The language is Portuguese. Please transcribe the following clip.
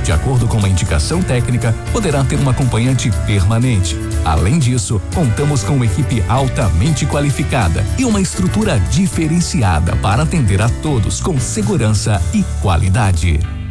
De acordo com uma indicação técnica, poderá ter um acompanhante permanente. Além disso, contamos com uma equipe altamente qualificada e uma estrutura diferenciada para atender a todos com segurança e qualidade.